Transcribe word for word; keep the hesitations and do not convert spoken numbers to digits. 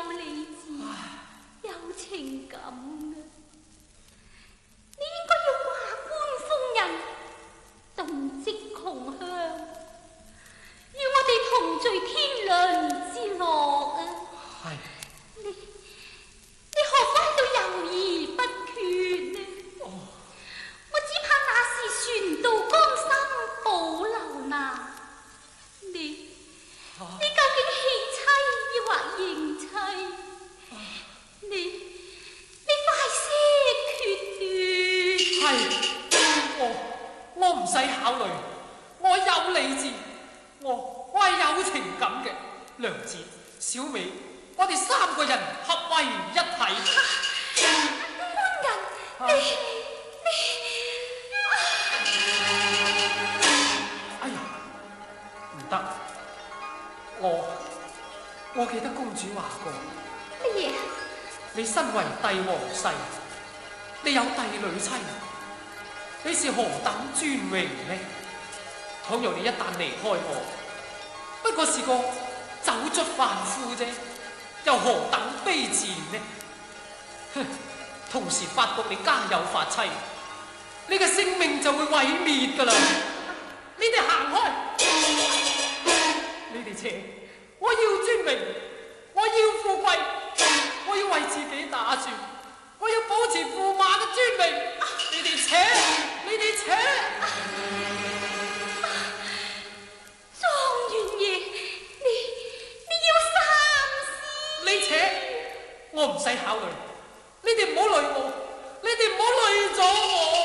有理智，有情感嘅。你應該要華冠豐人，動跡窮鄉，與我哋同聚天倫之樂啊！ 係。 你你何苦喺度猶豫不決呢？哦，我只怕那時船到江心保留難。你。你究竟棄妻抑或認妻？啊、你你快些決斷！ 係我我唔使考慮，我有理智，我我係有情感嘅。娘子、小美，我哋三個人合為一體。 官人， 啊、 你你、啊、 哎呀，唔得！我我記得公主話過乜嘢？ 你身為帝皇婿，你有帝女妻，你是何等尊榮呢？倘若你一旦離開我，不過是個走卒販夫啫，又何等卑賤呢？哼！同時發覺你家有發妻，你嘅性命就會毀滅噶啦！你哋行開！你哋扯！我要尊榮，我要富貴，我要為自己打算，我要保持駙馬嘅尊榮。你哋扯，你哋扯！ 莊元爺，你你要三思。 你扯，我唔使考慮，你哋唔好累我，你哋唔好累咗我。